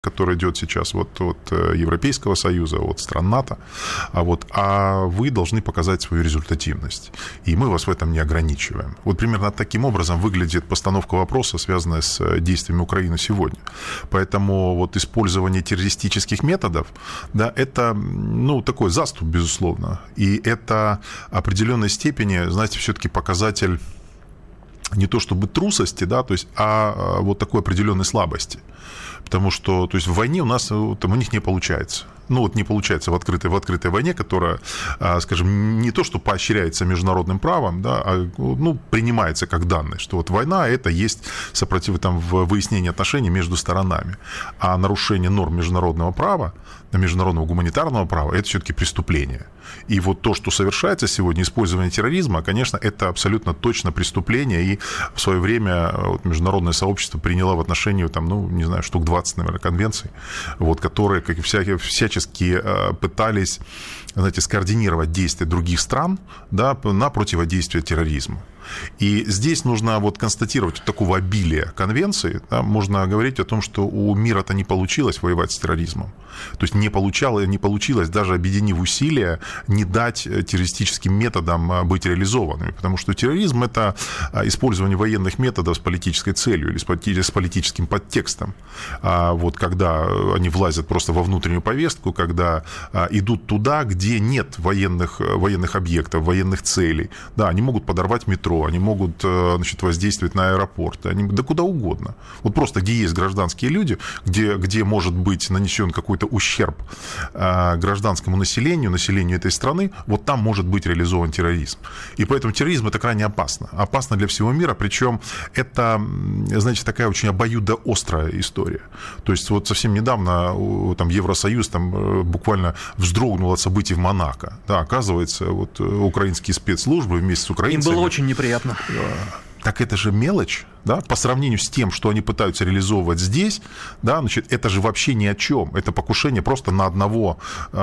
который идет сейчас от Европейского Союза, от стран НАТО, а вы должны показать свою результативность. И мы вас в этом не ограничиваем. Вот примерно таким образом выглядит постановка вопроса, связанная с действиями Украины сегодня. Поэтому вот использование террористических методов, да, это, такой заступ, безусловно. И это в определенной степени, знаете, все-таки показатель не то чтобы трусости, да, то есть, а вот такой определенной слабости. Потому что, то есть, в войне у них не получается. Не получается в открытой войне, которая, скажем, не то, что поощряется международным правом, да, а принимается как данное, что вот война – это есть выяснение отношений между сторонами. А нарушение норм международного права, международного гуманитарного права – это все-таки преступление. И вот то, что совершается сегодня, использование терроризма, конечно, это абсолютно точно преступление. И в свое время международное сообщество приняло в отношении, штук 20, наверное, конвенций, которые, как и всячески пытались, скоординировать действия других стран, да, на противодействие терроризму. И здесь нужно констатировать такого обилия конвенций, да, можно говорить о том, что у мира-то не получилось воевать с терроризмом. То есть не получилось, даже объединив усилия, не дать террористическим методам быть реализованными. Потому что терроризм – это использование военных методов с политической целью или с политическим подтекстом. Когда они влазят просто во внутреннюю повестку, когда идут туда, где нет военных объектов, военных целей. Да, они могут подорвать метро, они могут воздействовать на аэропорты, да куда угодно. Вот просто где есть гражданские люди, где может быть нанесен какой-то ущерб гражданскому населению этой страны, вот там может быть реализован терроризм. И поэтому терроризм – это крайне опасно. Опасно для всего мира, причем это, знаете, такая очень обоюдоострая история. То есть вот совсем недавно Евросоюз буквально вздрогнул от событий в Монако. Да, оказывается, украинские спецслужбы вместе с украинцами... Им было очень неприятно. Так это же мелочь, да, по сравнению с тем, что они пытаются реализовывать здесь, да, это же вообще ни о чем. Это покушение просто на одного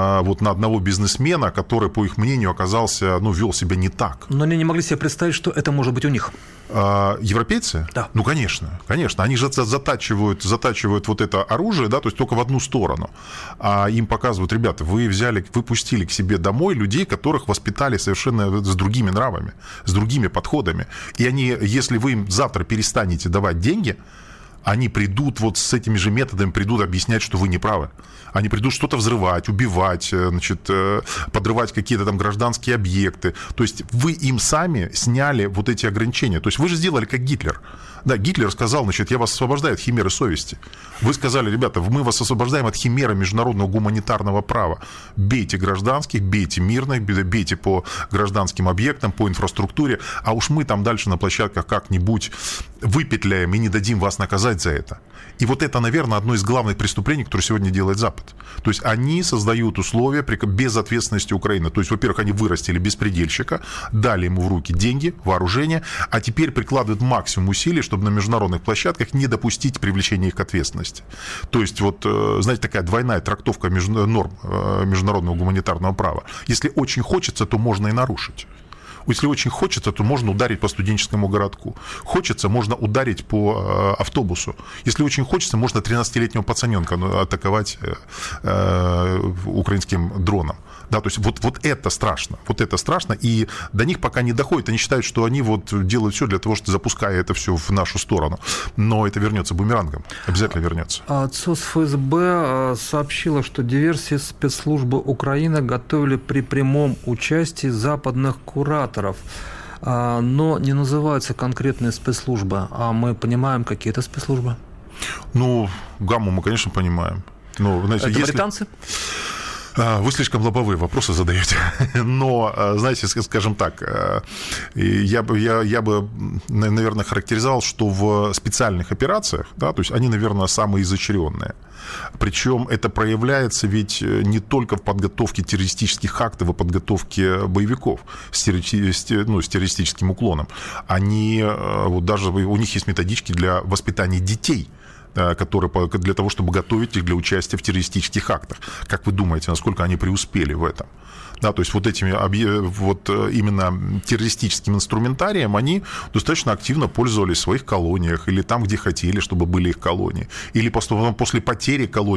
бизнесмена, который, по их мнению, оказался, вел себя не так. Но они не могли себе представить, что это может быть у них. Европейцы? Да. Конечно. Они же затачивают вот это оружие, да, то есть только в одну сторону. А им показывают: ребята, вы пустили к себе домой людей, которых воспитали совершенно с другими нравами, с другими подходами. И они, если вы им завтра перестанете давать деньги, они придут с этими же методами, объяснять, что вы не правы. Они придут что-то взрывать, убивать, подрывать какие-то гражданские объекты. То есть вы им сами сняли эти ограничения. То есть вы же сделали как Гитлер. Да, Гитлер сказал: я вас освобождаю от химеры совести. Вы сказали: ребята, мы вас освобождаем от химеры международного гуманитарного права. Бейте гражданских, бейте мирных, бейте по гражданским объектам, по инфраструктуре, а уж мы дальше на площадках как-нибудь выпетляем и не дадим вас наказать за это. И это, наверное, одно из главных преступлений, которое сегодня делает Запад. То есть они создают условия без ответственности Украины. То есть, во-первых, они вырастили беспредельщика, дали ему в руки деньги, вооружение, а теперь прикладывают максимум усилий, чтобы на международных площадках не допустить привлечения их к ответственности. То есть, знаете, такая двойная трактовка норм международного гуманитарного права. Если очень хочется, то можно и нарушить. Если очень хочется, то можно ударить по студенческому городку. Хочется, можно ударить по автобусу. Если очень хочется, можно 13-летнего пацаненка атаковать украинским дроном. Да, то есть это страшно. Это страшно, и до них пока не доходит. Они считают, что они делают все для того, чтобы запуская это все в нашу сторону. Но это вернется бумерангом. Обязательно вернется. ЦОС ФСБ сообщила, что диверсии спецслужбы Украины готовили при прямом участии западных кураторов. Но не называются конкретные спецслужбы. А мы понимаем, какие это спецслужбы? Гамму мы, конечно, понимаем. Это британцы? Вы слишком лобовые вопросы задаете. Но, знаете, скажем так, я бы, наверное, характеризовал, что в специальных операциях, да, то есть они, наверное, самые изощренные. Причем это проявляется ведь не только в подготовке террористических актов, а в подготовке боевиков с террористическим уклоном. Даже у них есть методички для воспитания детей которые для того, чтобы готовить их для участия в террористических актах. Как вы думаете, насколько они преуспели в этом? Да, то есть вот этими вот именно террористическим инструментарием они достаточно активно пользовались в своих колониях или там, где хотели, чтобы были их колонии. Или после потери колоний